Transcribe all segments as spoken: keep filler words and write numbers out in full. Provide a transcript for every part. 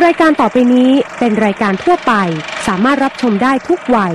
รายการต่อไปนี้เป็นรายการทั่วไปสามารถรับชมได้ทุกวัย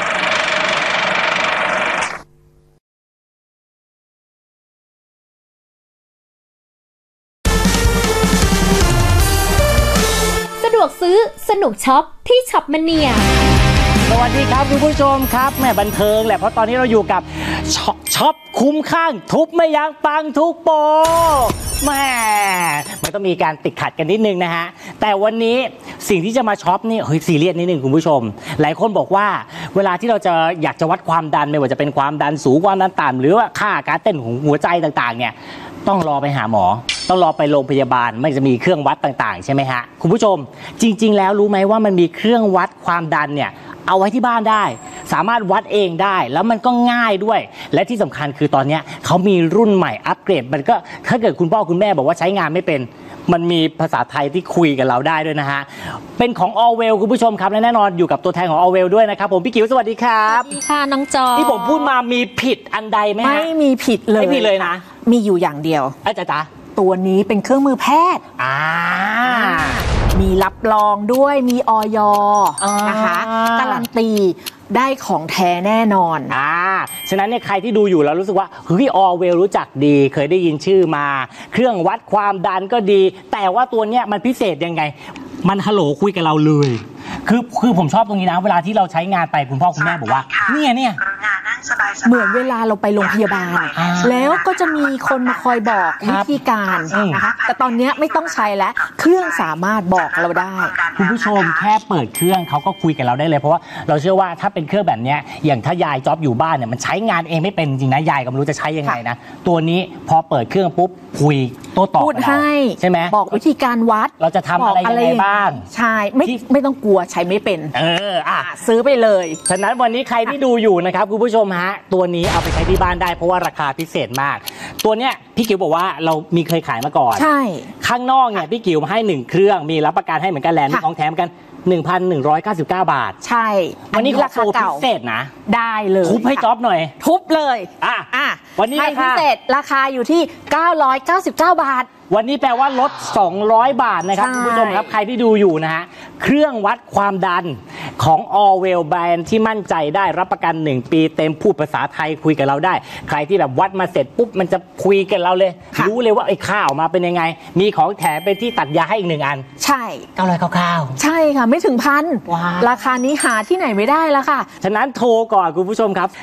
สะดวกซื้อสนุกช็อปที่ช็อปมเนียสวัสดีครับคุณผู้ชมครับแม่บันเทิงแหละเพราะตอนนี้เราอยู่กับช็อปช็อปคุ้มข้างทุบไม่ยั้งปังทุกโปรแม่มันต้องมีการติดขัดกันนิดนึงนะฮะแต่วันนี้สิ่งที่จะมาช็อปนี่เฮ้ยซีเรียสนิดนึงคุณผู้ชมหลายคนบอกว่าเวลาที่เราจะอยากจะวัดความดันไม่ว่าจะเป็นความดันสูงความดันต่ำหรือว่าค่าการเต้นของหัวใจต่างๆเนี่ยต้องรอไปหาหมอต้องรอไปโรงพยาบาลไม่จะมีเครื่องวัดต่างๆใช่ไหมฮะคุณผู้ชมจริงๆแล้วรู้ไหมว่ามันมีเครื่องวัดความดันเนี่ยเอาไว้ที่บ้านได้สามารถวัดเองได้แล้วมันก็ง่ายด้วยและที่สำคัญคือตอนนี้เขามีรุ่นใหม่อัปเกรดมันก็ถ้าเกิดคุณพ่อคุณแม่บอกว่าใช้งานไม่เป็นมันมีภาษาไทยที่คุยกับเราได้ด้วยนะฮะเป็นของ Allwell คุณผู้ชมครับและแน่นอนอยู่กับตัวแทนของ Allwell ด้วยนะครับผมพี่กิ๋วสวัสดีครับสวัสดีค่ะน้องจอที่ผมพูดมามีผิดอันใดไหมฮะไม่มีผิดเลยไม่ผิดเลยนะมีอยู่อย่างเดียวอาจารย์จ๊ะตัวนี้เป็นเครื่องมือแพทย์อ่ามีรับรองด้วยมีอย.นะคะการันตีได้ของแท้แน่นอนอ่าฉะนั้นเนี่ยใครที่ดูอยู่แล้วรู้สึกว่าเฮ้ยAllwellรู้จักดีเคยได้ยินชื่อมาเครื่องวัดความดันก็ดีแต่ว่าตัวเนี้ยมันพิเศษยังไงมันฮัลโหลคุยกับเราเลยคือคือผมชอบตรงนี้นะเวลาที่เราใช้งานไปคุณพ่อคุณแม่บอกว่าเนี่ยเนี่ยเหมือนเวลาเราไปโรงพยาบาลแล้วก็จะมีคนมาคอยบอกวิธีการนะคะแต่ตอนนี้ไม่ต้องใช้แล้วเครื่องสามารถบอกเราได้คุณผู้ชมแค่เปิดเครื่องเขาก็คุยกับเราได้เลยเพราะว่าเราเชื่อว่าถ้าเป็นเครื่องแบบนี้อย่างถ้ายายจ๊อบอยู่บ้านเนี่ยมันใช้งานเองไม่เป็นจริงนะยายก็ไม่รู้จะใช้ยังไงนะตัวนี้พอเปิดเครื่องปุ๊บคุยโต้ตอบพูดให้ใช่ไหมบอกวิธีการวัดเราจะทำอะไรยังไงบ้างใช่ไม่ไม่ต้องกลัวใช้ไม่เป็นเอออ่ะซื้อไปเลยฉะนั้นวันนี้ใครที่ดูอยู่นะครับคุณผู้ชมฮะตัวนี้เอาไปใช้ที่บ้านได้เพราะว่าราคาพิเศษมากตัวเนี้ยพี่กิ๋วบอกว่าเรามีเคยขายมาก่อนใช่ข้างนอกเนี่ยพี่กิ๋วให้หนึ่งเครื่องมีรับประกันให้เหมือนกันแลนด์ของแถมกัน หนึ่งพันหนึ่งร้อยเก้าสิบเก้า บาทใช่วันนี้ราคาพิเศษนะได้เลยทุบให้จ๊อบหน่อยทุบเลยอ่ะอ่ะวันนี้พิเศษราคาอยู่ที่เก้าร้อยเก้าสิบเก้าบาทวันนี้แปลว่าลดสองร้อยบาทนะครับคุณผู้ชมครับใครที่ดูอยู่นะฮะเครื่องวัดความดันของ Allwell แบรนด์ที่มั่นใจได้รับประกันหนึ่งปีเต็มพูดภาษาไทยคุยกับเราได้ใครที่แบบวัดมาเสร็จปุ๊บมันจะคุยกับเราเลยรู้เลยว่าไอ้ข้าวมาเป็นยังไงมีของแถมเป็นที่ตัดยาให้อีกหนึ่งอันใช่เก้าร้อยเก้าสิบเก้าใช่ค่ะไม่ถึงพันราคานี้หาที่ไหนไม่ได้แล้วค่ะฉะนั้นโทรก่อนคุณผู้ชมครับ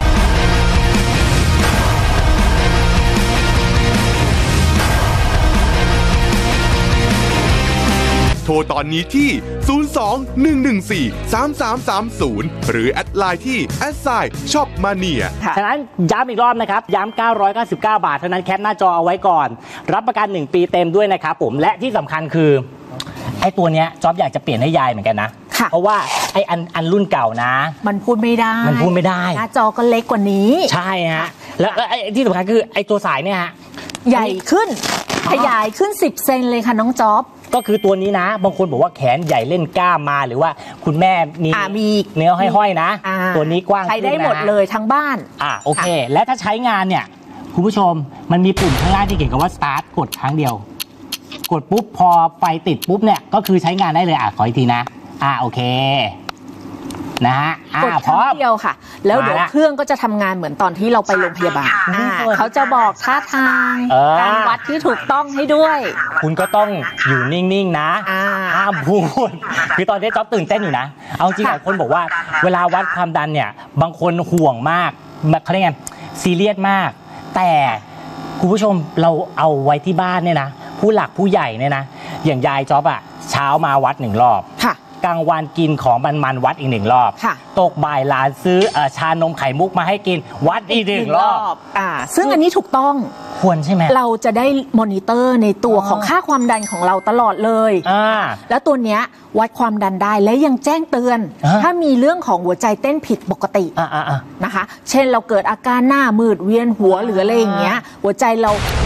โทรตอนนี้ที่ ศูนย์ สอง หนึ่ง หนึ่ง สี่ สาม สาม สาม ศูนย์ หรือแอดไลน์ที่ แอท ไซน์ ช็อปมาเนียฉะนั้นย้ำอีกรอบนะครับย้ำเก้าร้อยเก้าสิบเก้า บาทเท่านั้นแคปหน้าจอเอาไว้ก่อนรับประกันหนึ่งปีเต็มด้วยนะครับผมและที่สำคัญคือไอ้ตัวเนี้ยจ๊อบอยากจะเปลี่ยนให้ยายเหมือนกันนะเพราะว่าไอ้อันอันรุ่นเก่านะมันพูดไม่ได้มันพูดไม่ได้หน้าจอก็เล็กกว่านี้ใช่ฮะแล้วไอ้ที่สำคัญคือไอ้ตัวสายเนี่ยฮะใหญ่ขึ้นขยายขึ้นสิบเซนเลยค่ะน้องจ๊อบก็คือตัวนี้นะบางคนบอกว่าแขนใหญ่เล่นกล้ามมาหรือว่าคุณแม่มีเนื้อห้อยๆนะตัวนี้กว้างใช้ได้หมดเลยทั้งบ้านอ่าโอเคและถ้าใช้งานเนี่ยคุณผู้ชมมันมีปุ่มข้างล่างที่เขียนคำว่าสตาร์ทกดครั้งเดียวกดปุ๊บพอไฟติดปุ๊บเนี่ยก็คือใช้งานได้เลยอ่ะขออีกทีนะอ่าโอเคนะฮะกดครั้งเดียวค่ะแล้วเดี๋ยวเครื่องก็จะทำงานเหมือนตอนที่เราไปโรงพยาบาลเขาจะบอกท่าทางการวัดที่ถูกต้องให้ด้วยคุณก็ต้องอยู่นิ่งๆนะห้ามพูดคือตอนนี้จ๊อบตื่นเต้นอยู่นะเอาจริงหลายคนบอกว่าเวลาวัดความดันเนี่ยบางคนห่วงมากเขาเรียกไงซีเรียสมากแต่คุณผู้ชมเราเอาไว้ที่บ้านเนี่ยนะผู้หลักผู้ใหญ่เนี่ยนะอย่างยายจ๊อบอะเช้ามาวัดหนึ่งรอบกลางวันกินของมันๆวัดอีกหนึ่งรอบตกบ่ายหลานซื้อชานมไข่มุกมาให้กินวัดอีกหนึ่งรอบอ่าซึ่งอันนี้ถูกต้องควรใช่ไหมเราจะได้มอนิเตอร์ในตัวของค่าความดันของเราตลอดเลยอ่าแล้วตัวเนี้ยวัดความดันได้และยังแจ้งเตือนถ้ามีเรื่องของหัวใจเต้นผิดปกตินะคะเช่นเราเกิดอาการหน้ามืดเวียนหัวหรืออะไรอย่างเงี้ยหัวใจเรา